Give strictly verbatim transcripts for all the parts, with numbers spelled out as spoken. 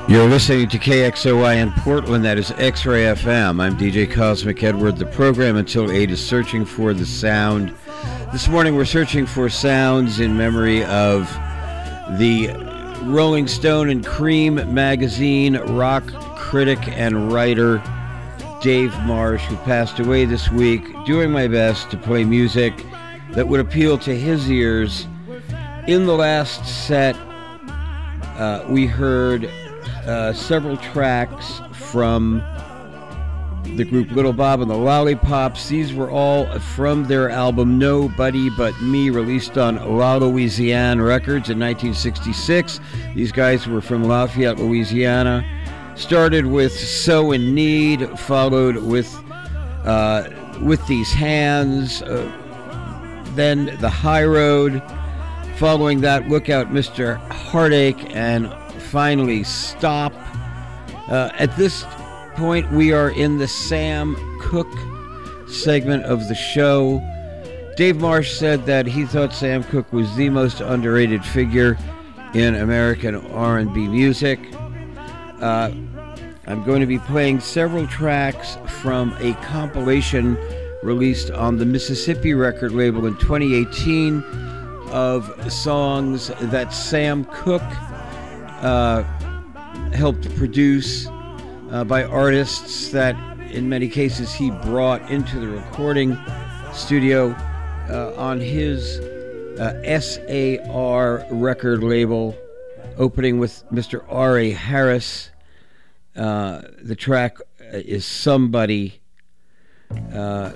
You're listening to K X O Y in Portland, that is X-Ray F M. I'm D J Cosmic Edward. The program until eight is searching for the sound. This morning we're searching for sounds in memory of the Rolling Stone and Cream magazine rock critic and writer Dave Marsh, who passed away this week. Doing my best to play music that would appeal to his ears. In the last set, uh, we heard Uh, several tracks from the group Little Bob and the Lollipops. These were all from their album Nobody But Me, released on La Louisiane Records in nineteen sixty-six. These guys were from Lafayette, Louisiana. Started with So In Need, followed with uh, With These Hands, uh, then The High Road. Following that, Look Out Mister Heartache, and finally Stop. Uh, at this point, we are in the Sam Cooke segment of the show. Dave Marsh said that he thought Sam Cooke was the most underrated figure in American R and B music. Uh, I'm going to be playing several tracks from a compilation released on the Mississippi record label in twenty eighteen of songs that Sam Cooke Uh, helped produce uh, by artists that in many cases he brought into the recording studio uh, on his uh, S A R record label, opening with Mister R A Harris. Uh, the track is Somebody. Uh,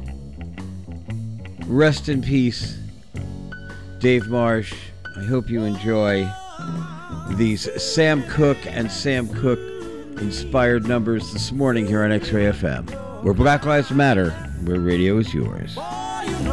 rest in peace, Dave Marsh. I hope you enjoy these Sam Cooke and Sam Cooke inspired numbers this morning here on X-Ray F M, where Black Lives Matter, where radio is yours.